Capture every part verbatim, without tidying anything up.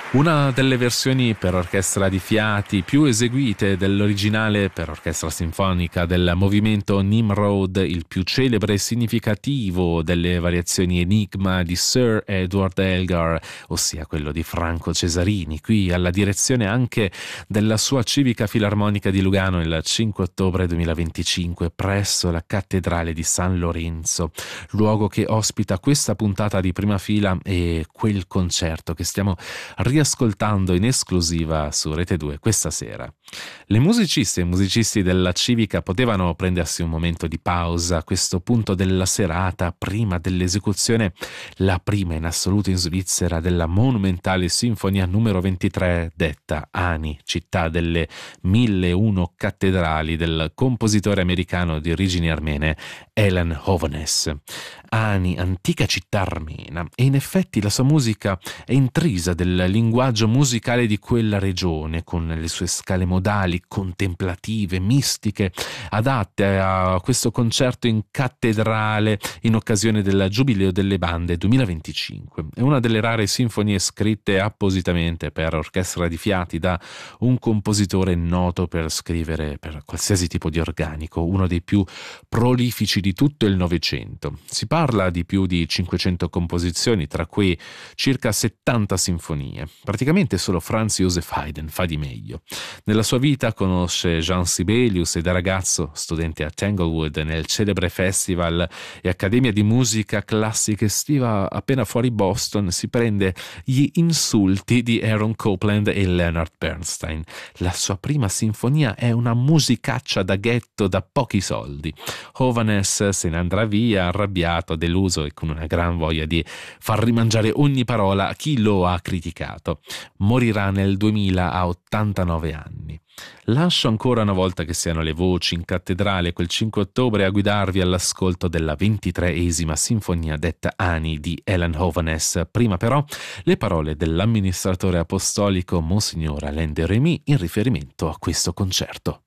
Una delle versioni per orchestra di fiati più eseguite dell'originale per orchestra sinfonica del movimento Nimrod, il più celebre e significativo delle variazioni Enigma di Sir Edward Elgar, ossia quello di Franco Cesarini, qui alla direzione anche della sua Civica Filarmonica di Lugano il cinque ottobre duemilaventicinque presso la Cattedrale di San Lorenzo, luogo che ospita questa puntata di Prima Fila e quel concerto che stiamo riascoltando in esclusiva su Rete due questa sera. Le musiciste e musicisti della Civica potevano prendersi un momento di pausa a questo punto della serata prima dell'esecuzione, la prima in assoluto in Svizzera, della monumentale sinfonia numero ventitré detta Ani, città delle mille e uno cattedrali, del compositore americano di origini armene Helen Hovhaness. Ani, antica città armena, e in effetti la sua musica è intrisa del linguaggio musicale di quella regione, con le sue scale modali contemplative, mistiche, adatte a questo concerto in cattedrale in occasione del Giubileo delle Bande duemilaventicinque. È una delle rare sinfonie scritte appositamente per orchestra di fiati da un compositore noto per scrivere per qualsiasi tipo di organico, uno dei più prolifici di tutto il Novecento. Si parla di più di cinquecento composizioni, tra cui circa settanta sinfonie. Praticamente solo Franz Joseph Haydn fa di meglio. Nella sua vita conosce Jean Sibelius e da ragazzo, studente a Tanglewood nel celebre festival e accademia di musica classica estiva appena fuori Boston, si prende gli insulti di Aaron Copland e Leonard Bernstein. La sua prima sinfonia è una musicaccia da ghetto da pochi soldi. Hovhaness se ne andrà via arrabbiato, deluso e con una gran voglia di far rimangiare ogni parola a chi lo ha criticato. Morirà nel duemila a ottantanove anni. Lascio ancora una volta che siano le voci in cattedrale quel cinque ottobre a guidarvi all'ascolto della ventitreesima sinfonia detta Ani di Helen Hovhaness. Prima però le parole dell'amministratore apostolico Monsignor Alain de Rémy in riferimento a questo concerto.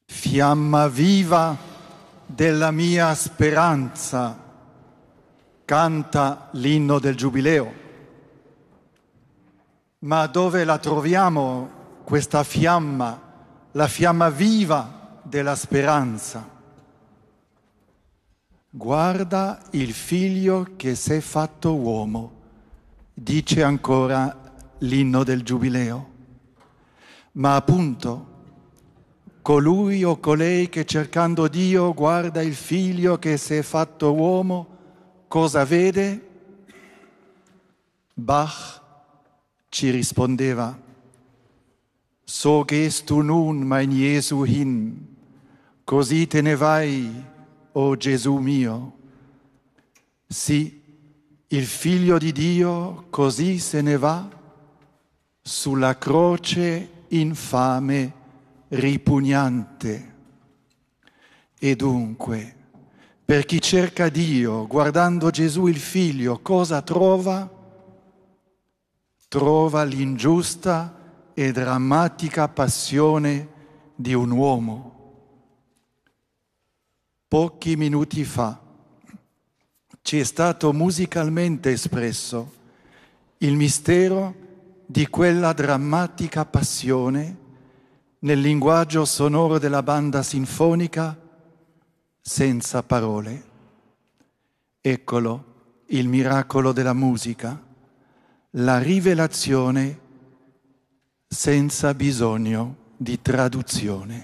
Fiamma viva della mia speranza, canta l'inno del Giubileo. Ma dove la troviamo questa fiamma, la fiamma viva della speranza? Guarda il figlio che s'è fatto uomo, dice ancora l'inno del Giubileo. Ma appunto, colui o colei che cercando Dio guarda il figlio che si è fatto uomo, cosa vede? Bach ci rispondeva: So gehst du nun, mein Jesu, hin, così te ne vai, o Gesù mio. Sì, il figlio di Dio così se ne va sulla croce infame, ripugnante. E dunque, per chi cerca Dio, guardando Gesù il Figlio, cosa trova? Trova l'ingiusta e drammatica passione di un uomo. Pochi minuti fa ci è stato musicalmente espresso il mistero di quella drammatica passione nel linguaggio sonoro della banda sinfonica senza parole. Eccolo il miracolo della musica, la rivelazione senza bisogno di traduzione.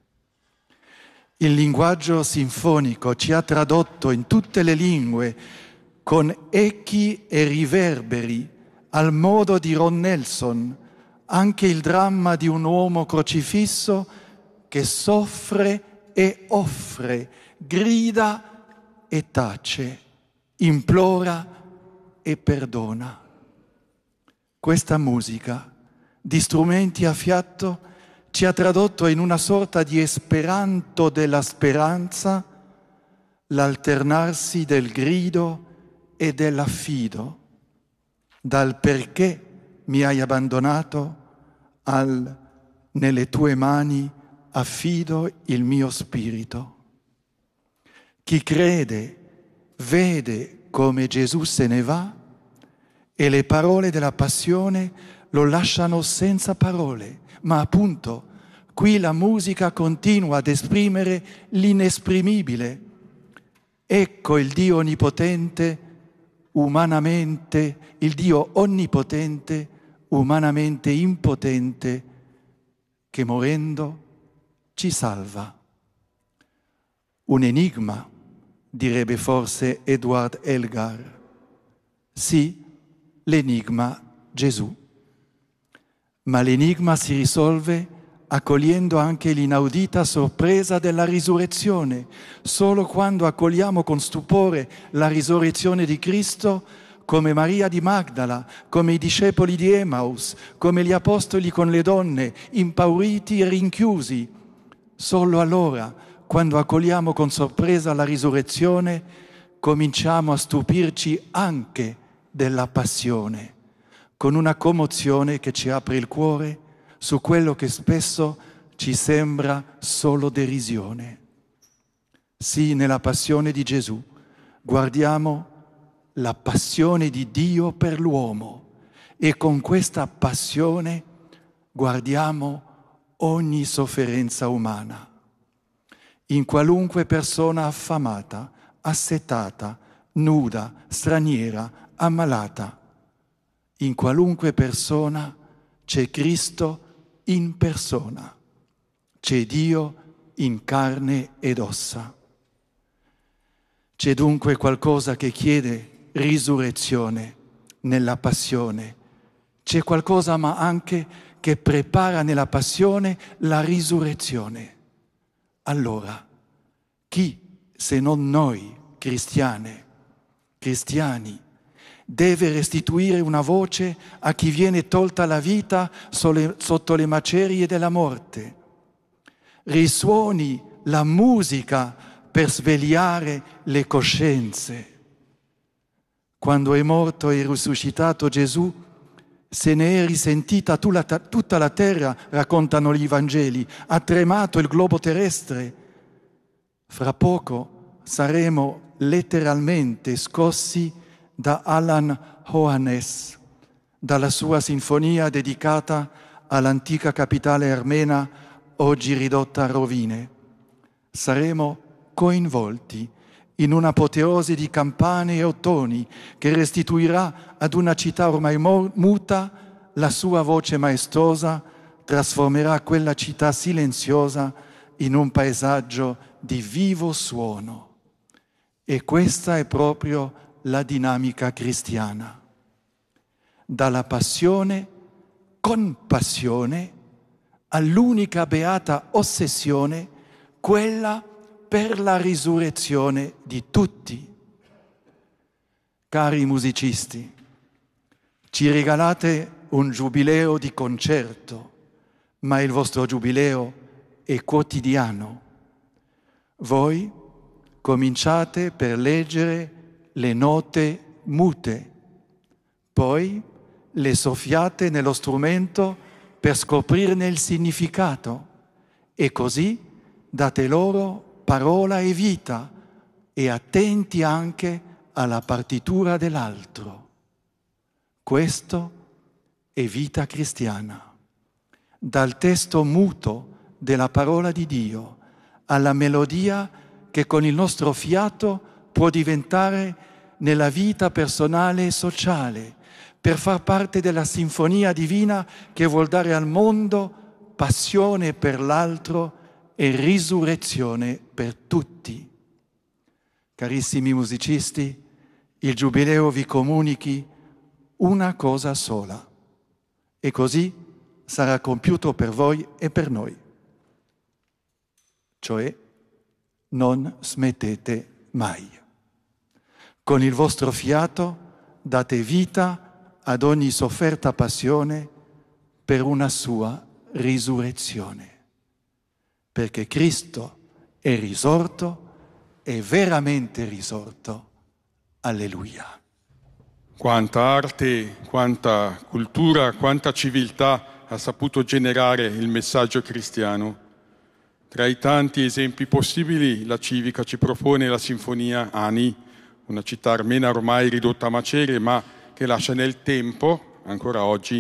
Il linguaggio sinfonico ci ha tradotto in tutte le lingue con echi e riverberi al modo di Ron Nelson anche il dramma di un uomo crocifisso che soffre e offre, grida e tace, implora e perdona. Questa musica di strumenti a fiato ci ha tradotto in una sorta di esperanto della speranza l'alternarsi del grido e dell'affido, dal perché mi hai abbandonato al nelle tue mani affido il mio spirito. Chi crede vede come Gesù se ne va e le parole della passione lo lasciano senza parole, ma appunto qui la musica continua ad esprimere l'inesprimibile. Ecco il Dio onnipotente, umanamente, il Dio onnipotente, umanamente impotente, che morendo ci salva. Un enigma, direbbe forse Edward Elgar. Sì, l'enigma Gesù. Ma l'enigma si risolve accogliendo anche l'inaudita sorpresa della risurrezione. Solo quando accogliamo con stupore la risurrezione di Cristo, come Maria di Magdala, come i discepoli di Emmaus, come gli apostoli con le donne, impauriti e rinchiusi, solo allora, quando accogliamo con sorpresa la risurrezione, cominciamo a stupirci anche della passione, con una commozione che ci apre il cuore su quello che spesso ci sembra solo derisione. Sì, nella passione di Gesù guardiamo la passione di Dio per l'uomo e con questa passione guardiamo ogni sofferenza umana. In qualunque persona affamata, assetata, nuda, straniera, ammalata, in qualunque persona c'è Cristo in persona, c'è Dio in carne ed ossa. C'è dunque qualcosa che chiede risurrezione nella passione, c'è qualcosa ma anche che prepara nella passione la risurrezione. Allora, chi se non noi, cristiane, cristiani, deve restituire una voce a chi viene tolta la vita sotto le macerie della morte? Risuoni la musica per svegliare le coscienze. Quando è morto e risuscitato Gesù, se ne è risentita tutta la terra, raccontano gli Vangeli, ha tremato il globo terrestre. Fra poco saremo letteralmente scossi da Alan Johannes, dalla sua sinfonia dedicata all'antica capitale armena, oggi ridotta a rovine. Saremo coinvolti in un'apoteosi di campane e ottoni che restituirà ad una città ormai muta la sua voce maestosa, trasformerà quella città silenziosa in un paesaggio di vivo suono. E questa è proprio la dinamica cristiana. Dalla passione, con passione, all'unica beata ossessione, quella per la risurrezione di tutti. Cari musicisti, ci regalate un giubileo di concerto, ma il vostro giubileo è quotidiano. Voi cominciate per leggere le note mute, poi le soffiate nello strumento per scoprirne il significato e così date loro parola e vita e attenti anche alla partitura dell'altro. Questo è vita cristiana. Dal testo muto della parola di Dio alla melodia che con il nostro fiato può diventare nella vita personale e sociale, per far parte della sinfonia divina che vuol dare al mondo passione per l'altro e risurrezione per tutti. Carissimi musicisti, il Giubileo vi comunichi una cosa sola, e così sarà compiuto per voi e per noi. Cioè, non smettete mai. Con il vostro fiato date vita ad ogni sofferta passione per una sua risurrezione. Perché Cristo è risorto, è veramente risorto. Alleluia. Quanta arte, quanta cultura, quanta civiltà ha saputo generare il messaggio cristiano. Tra i tanti esempi possibili, la Civica ci propone la Sinfonia Ani, una città armena ormai ridotta a macerie, ma che lascia nel tempo, ancora oggi,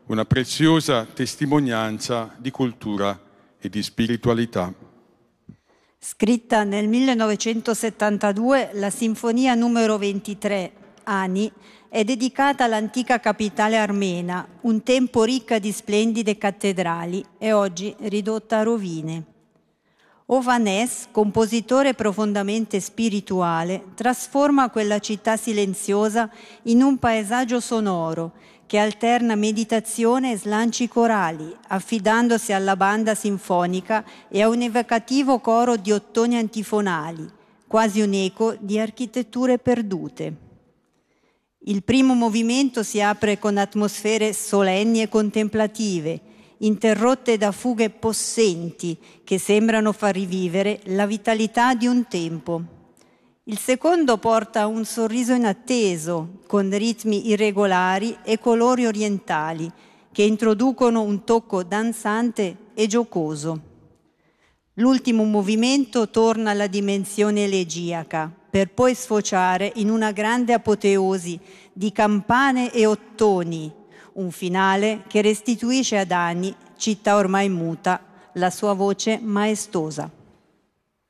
una preziosa testimonianza di cultura e di spiritualità. Scritta nel millenovecentosettantadue, la sinfonia numero ventitré, Ani, è dedicata all'antica capitale armena, un tempo ricca di splendide cattedrali e oggi ridotta a rovine. Ovanes, compositore profondamente spirituale, trasforma quella città silenziosa in un paesaggio sonoro che alterna meditazione e slanci corali, affidandosi alla banda sinfonica e a un evocativo coro di ottoni antifonali, quasi un eco di architetture perdute. Il primo movimento si apre con atmosfere solenni e contemplative, interrotte da fughe possenti che sembrano far rivivere la vitalità di un tempo. Il secondo porta un sorriso inatteso, con ritmi irregolari e colori orientali, che introducono un tocco danzante e giocoso. L'ultimo movimento torna alla dimensione elegiaca, per poi sfociare in una grande apoteosi di campane e ottoni, un finale che restituisce ad Ani, città ormai muta, la sua voce maestosa.